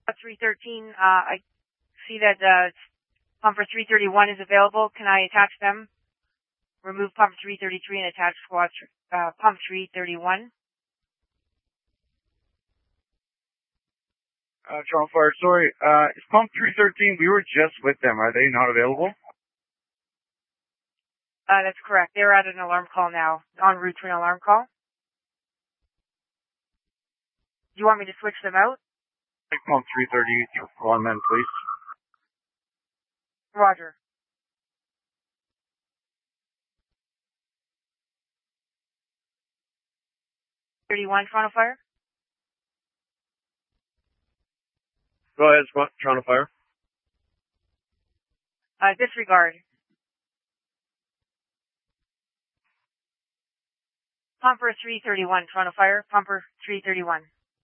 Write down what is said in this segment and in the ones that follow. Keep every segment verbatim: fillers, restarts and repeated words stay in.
three thirteen, uh, I see that, uh, pumper three thirty-one is available. Can I attach them? Remove pump three thirty-three and attach squad, uh, pump three thirty-one. Uh, Toronto Fire, sorry, uh, it's pump three thirteen. We were just with them. Are they not available? Uh, that's correct. They're at an alarm call now, en route to an alarm call. Do you want me to switch them out? Take pump three thirty, one man, please. Roger. thirty-one, Toronto Fire? Go ahead, Toronto Fire. Uh, disregard. Pumper three thirty-one, Toronto Fire. Pumper three thirty-one.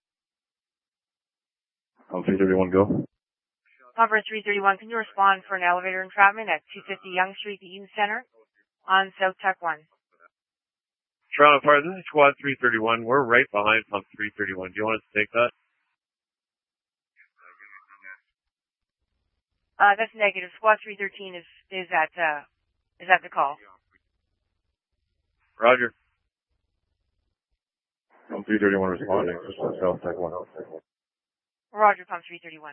Pump three thirty-one, go. Pumper three thirty-one, can you respond for an elevator entrapment at two fifty Yonge Street, the Eaton Center, on South Tech one? Toronto Fire, this is Squad three thirty-one. We're right behind Pump three thirty-one. Do you want us to take that? Uh, that's negative. Squad three thirteen is, is at, uh, is at the call. Roger. Pump three thirty-one responding. South Tech one. Roger, Pump three thirty-one.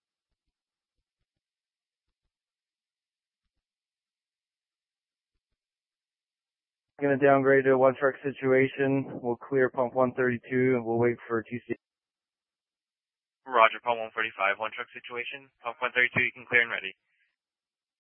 Going to downgrade to a one truck situation. We'll clear pump one thirty-two and we'll wait for T C. Roger, pump one thirty-five, one truck situation. Pump one thirty-two, you can clear and ready.